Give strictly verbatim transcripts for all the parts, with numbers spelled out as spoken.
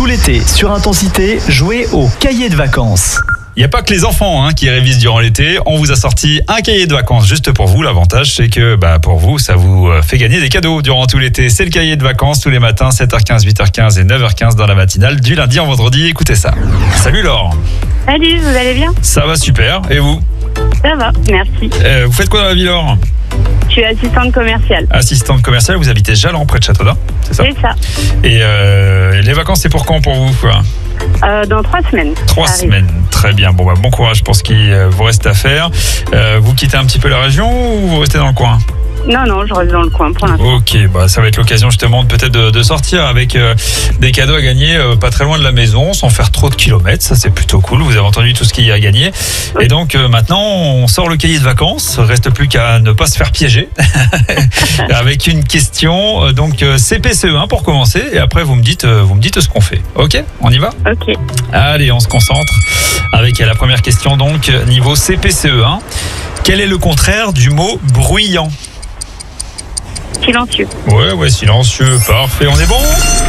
l'été, sur Intensité, jouez au cahier de vacances. Il n'y a pas que les enfants hein, qui révisent durant l'été. On vous a sorti un cahier de vacances juste pour vous. L'avantage, c'est que bah, pour vous, ça vous fait gagner des cadeaux durant tout l'été. C'est le cahier de vacances tous les matins, sept heures quinze, huit heures quinze et neuf heures quinze dans la matinale du lundi au vendredi. Écoutez ça. Salut Laure. Salut, vous allez bien? Ça va super. Et vous? Ça va, merci. euh, Vous faites quoi dans la vie, Laure? Je suis assistante commerciale. Assistante commerciale, vous habitez Jallan, près de Châteaudun, c'est ça? C'est ça. Et euh, les vacances, c'est pour quand pour vous quoi? Euh, dans trois semaines. Trois ça arrive. semaines, très bien. Bon, bah, bon courage pour ce qui euh, vous reste à faire. Euh, vous quittez un petit peu la région ou vous restez dans le coin? Non, non, je reste dans le coin pour l'instant. Ok, bah ça va être l'occasion justement de, peut-être de, de sortir avec euh, des cadeaux à gagner euh, pas très loin de la maison, sans faire trop de kilomètres. Ça c'est plutôt cool. Vous avez entendu tout ce qu'il y a à gagner. Et donc euh, maintenant on sort le cahier de vacances. Reste plus qu'à ne pas se faire piéger avec une question. Euh, donc euh, C P C E un pour commencer. Et après vous me dites, euh, vous me dites ce qu'on fait. Ok, on y va? Ok. Allez, on se concentre avec la première question donc niveau C P C E un. Quel est le contraire du mot bruyant? Silencieux. Ouais, ouais, silencieux, parfait, on est bon.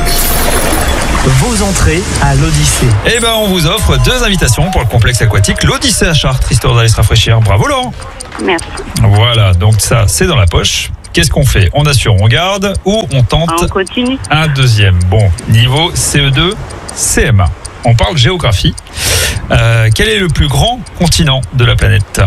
Vos entrées à l'Odyssée. Eh ben, on vous offre deux invitations pour le complexe aquatique, l'Odyssée à Chartres, histoire d'aller se rafraîchir. Bravo Laurent. Merci. Voilà, donc ça, c'est dans la poche. Qu'est-ce qu'on fait? On assure, on garde ou on tente On continue. un deuxième? Bon, niveau C E deux, C M un. On parle géographie. Euh, quel est le plus grand continent de la planète?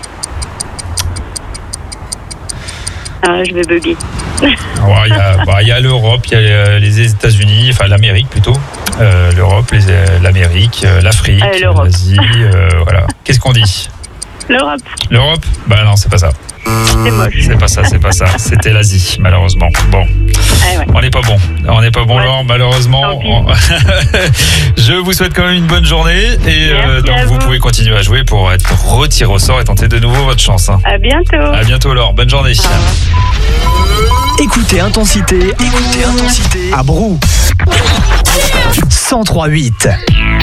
Euh, je vais bugger. Il y a, bah, y a l'Europe, il y a les États-Unis, enfin l'Amérique plutôt. Euh, L'Europe, les, l'Amérique, euh, l'Afrique, Euh, l'Europe. l'Asie, euh, voilà. Qu'est-ce qu'on dit? L'Europe, L'Europe? Bah non, c'est pas ça. c'est moche. C'est pas ça, c'est pas ça. C'était l'Asie, malheureusement. Bon, Ah ouais. on n'est pas bon. On n'est pas bon, Ouais. Laure, malheureusement. Tant pis. Je vous souhaite quand même une bonne journée et euh, Merci donc à vous vous. pouvez continuer à jouer pour être retiré au sort et tenter de nouveau votre chance. Hein. À bientôt. À bientôt, Laure. Bonne journée. Au revoir. Écoutez Intensité, écoutez Intensité à Brou. cent trois virgule huit.